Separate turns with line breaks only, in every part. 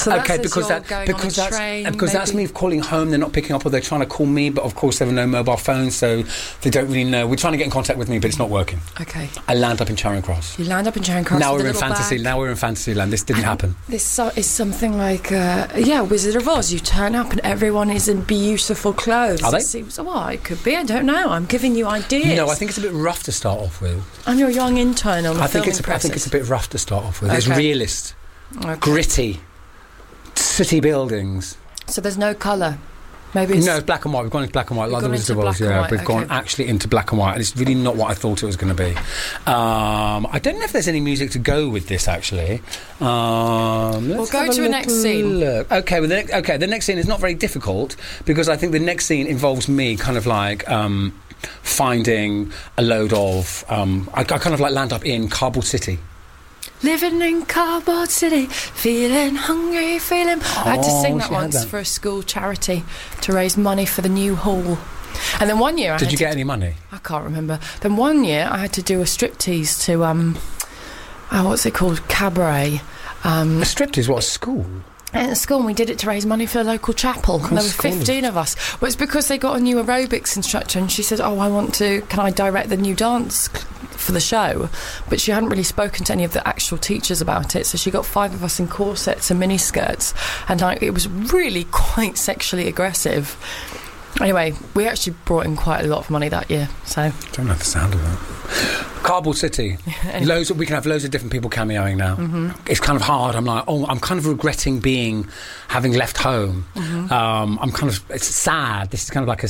So because that's me calling home. They're not picking up, or they're trying to call me, but of course there are no mobile phones, so they don't really know. We're trying to get in contact with me, but it's not working.
Okay.
I land up in Charing Cross.
You land up in Charing Cross.
Now we're in fantasy. Now we're in Fantasyland. This didn't happen.
This is something like Wizard of Oz. You turn up and everyone is in beautiful clothes.
Are they?
It seems, it could be. I don't know. I'm giving you ideas.
No, I think it's a bit rough to start off with.
I'm your young intern on the filming process.
I think it's a bit rough to start off with.
Okay.
It's realist, gritty, city buildings.
So there's no colour. Maybe it's...
No, it's black and white. We've gone into black and white, like the Wizard of Oz.
Yeah,
we've gone actually into black and white, and it's really not what I thought it was going to be. I don't know if there's any music to go with this, actually.
We'll go to the next scene.
Look. Okay, the next scene is not very difficult, because I think the next scene involves me kind of like finding a load of... I kind of like land up in Kabul City.
Living in Cardboard City, feeling hungry, feeling... I had to sing that once for a school charity to raise money for the new hall. And then one year...
Did you get any money?
I can't remember. Then one year I had to do a striptease to, what's it called? Cabaret.
A striptease? What, a school?
At school, and we did it to raise money for the local chapel. There were 15 of us. Well, it's because they got a new aerobics instructor, and she said, can I direct the new dance for the show? But she hadn't really spoken to any of the actual teachers about it, so she got 5 of us in corsets and miniskirts, and it was really quite sexually aggressive. Anyway, we actually brought in quite a lot of money that year, so...
I don't know the sound of that. Kabul City. Anyway. We can have loads of different people cameoing now. Mm-hmm. It's kind of hard. I'm like, I'm kind of regretting having left home. Mm-hmm. It's sad. This is kind of like a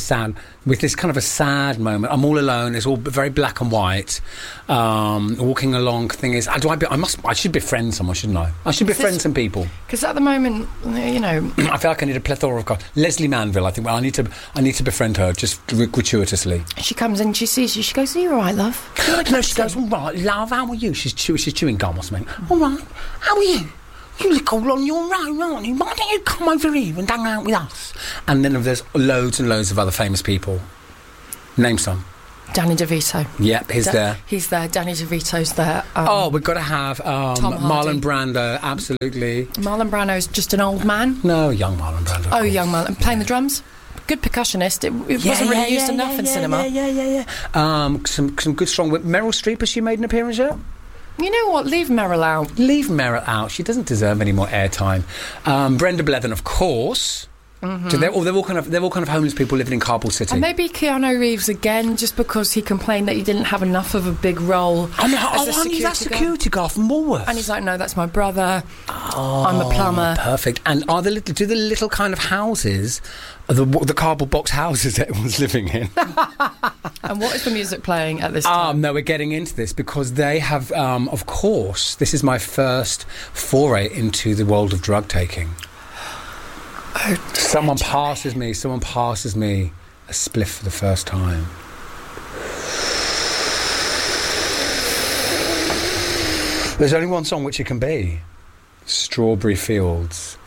sad moment. I'm all alone. It's all very black and white. Walking along, thing is, I should befriend someone, shouldn't I? I should befriend some people.
Because at the moment,
I feel like I need a plethora of cards. Leslie Manville, I think, I need to befriend her, just gratuitously.
She comes in, she sees you, she goes, "Are you all right, love?"
No, she goes, "All right, love, how are you?" She's chewing gum or something. "All right, how are you? You look all on your own, aren't you? Why don't you come over here and hang out with us?" And then there's loads and loads of other famous people. Name some.
Danny DeVito.
Yep, he's there.
He's there. Danny DeVito's there.
We've got to have Marlon Brando, absolutely.
Marlon Brando's just an old man?
No, young Marlon Brando.
Oh, young Marlon. Playing the drums? Good percussionist. It wasn't really used enough in cinema.
Yeah. Some good strong... Meryl Streep, has she made an appearance yet?
You know what? Leave Meryl out.
Leave Meryl out. She doesn't deserve any more airtime. Brenda Blethyn, of course... Mm-hmm. So they're all kind of homeless people living in Kabul City.
And maybe Keanu Reeves again, just because he complained that he didn't have enough of a big role.
He's that security guard from Woolworths.
And he's like, "No, that's my brother. I'm a plumber."
Perfect. And do the little kind of houses, the cardboard box houses that everyone's living in?
And what is the music playing at this time?
No, we're getting into this because they have, of course, this is my first foray into the world of drug taking. Someone passes me a spliff for the first time. There's only one song which it can be. Strawberry Fields.